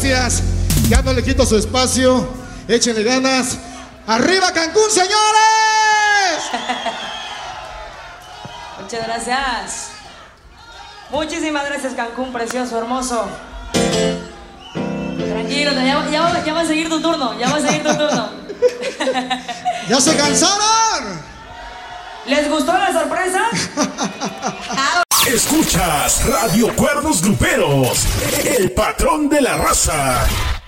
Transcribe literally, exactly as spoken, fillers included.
gracias. Ya no le quito su espacio. Échenle ganas. ¡Arriba Cancún, señores! Muchas gracias. Muchísimas gracias, Cancún, precioso, hermoso. Tranquilo, ya, ya, ya va a seguir tu turno, ya va a seguir tu turno. ¡Ya se cansaron! ¿Les gustó la sorpresa? Escuchas Radio Cuernos Gruperos, el patrón de la raza.